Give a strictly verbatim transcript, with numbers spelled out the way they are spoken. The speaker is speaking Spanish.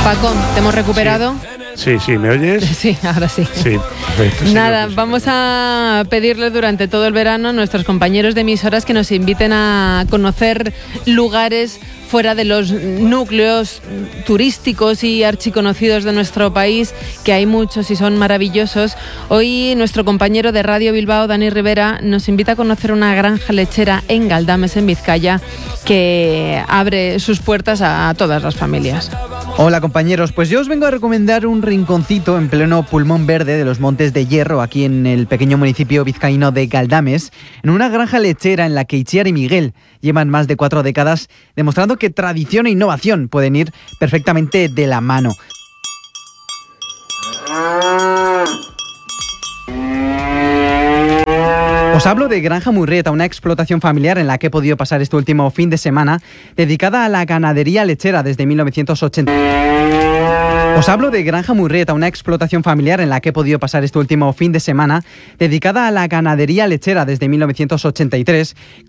Paco, ¿te hemos recuperado? Sí, sí, ¿me oyes? Sí, ahora sí. Sí, perfecto. Sí, Nada, sí, sí. vamos a pedirle durante todo el verano a nuestros compañeros de emisoras que nos inviten a conocer lugares fuera de los núcleos turísticos y archiconocidos de nuestro país, que hay muchos y son maravillosos. Hoy nuestro compañero de Radio Bilbao, Dani Rivera, nos invita a conocer una granja lechera en Galdames, en Vizcaya, que abre sus puertas a todas las familias. Hola compañeros, pues yo os vengo a recomendar un rinconcito en pleno pulmón verde de los Montes de Hierro, aquí en el pequeño municipio vizcaíno de Galdames, en una granja lechera en la que Itziar y Miguel llevan más de cuatro décadas demostrando que tradición e innovación pueden ir perfectamente de la mano. Os hablo de Granja Murrieta, una explotación familiar en la que he podido pasar este último fin de semana, dedicada a la ganadería lechera desde mil novecientos ochenta. Os hablo de Granja Murrieta, una explotación familiar en la que he podido pasar este último fin de semana, dedicada a la ganadería lechera desde mil novecientos ochenta y tres,